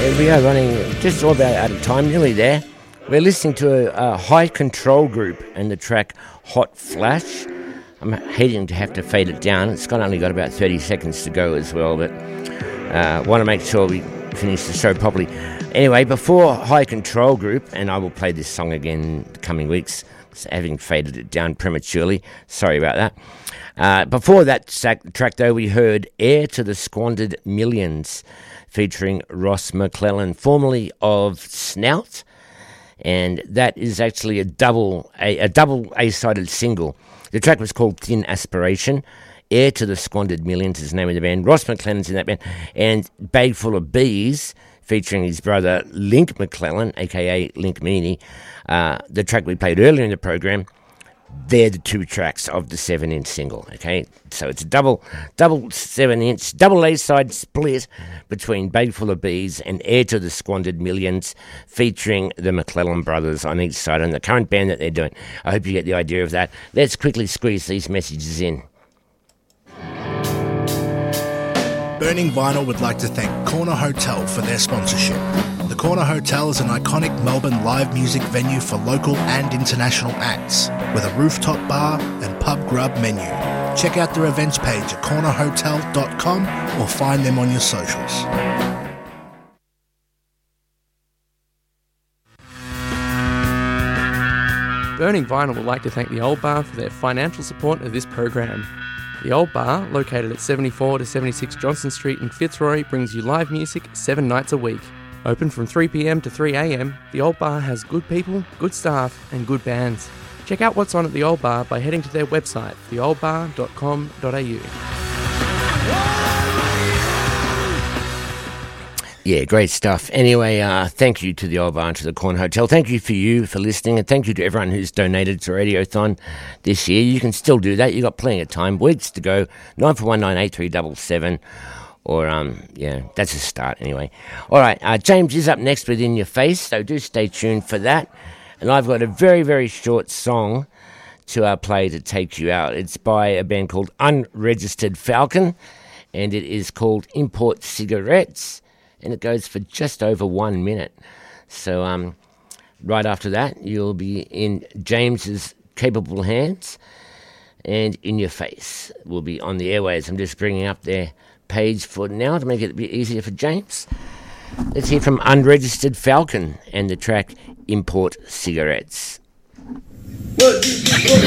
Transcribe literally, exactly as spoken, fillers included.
we are running just all about out of time, nearly there. We're listening to a, a High Control group and the track Hot Flash. I'm hating to have to fade it down. It's got only got about thirty seconds to go as well, but uh, want to make sure we finish the show properly. Anyway, before High Control group, and I will play this song again in the coming weeks, having faded it down prematurely. Sorry about that. Uh, before that sac- track, though, we heard Heir to the Squandered Millions, featuring Ross McClellan, formerly of Snout, and that is actually a double a, a double A-sided single. The track was called Thin Aspiration. Heir to the Squandered Millions is the name of the band. Ross McClellan's in that band, and Bag Full of Bees, featuring his brother Link McClellan, aka Link Meaney. Uh, the track we played earlier in the program, they're the two tracks of the seven-inch single, okay? So it's a double double seven-inch, double A-side split between Bag Full of Bees and Heir to the Squandered Millions, featuring the McClellan brothers on each side and the current band that they're doing. I hope you get the idea of that. Let's quickly squeeze these messages in. Burning Vinyl would like to thank Corner Hotel for their sponsorship. The Corner Hotel is an iconic Melbourne live music venue for local and international acts, with a rooftop bar and pub grub menu. Check out their events page at corner hotel dot com or find them on your socials. Burning Vinyl would like to thank the Old Bar for their financial support of this program. The Old Bar, located at seventy-four to seventy-six Johnson Street in Fitzroy, brings you live music seven nights a week. Open from three p.m. to three a.m, the Old Bar has good people, good staff and good bands. Check out what's on at the Old Bar by heading to their website, the old bar dot com dot a u. Yeah, great stuff. Anyway, uh, thank you to the Old Bar and to the Corner Hotel. Thank you for you for listening, and thank you to everyone who's donated to Radiothon this year. You can still do that. You've got plenty of time. Weeks to go. nine four one nine eight three seven seven. Or, um, yeah, that's a start anyway. All right, uh, James is up next with In Your Face, so do stay tuned for that. And I've got a very, very short song to uh, play to take you out. It's by a band called Unregistered Falcon, and it is called Import Cigarettes, and it goes for just over one minute. So um, right after that, you'll be in James's capable hands, and In Your Face will be on the airways. I'm just bringing up their page for now to make it a bit easier for James. Let's hear from Unregistered Falcon and the track Import Cigarettes. What?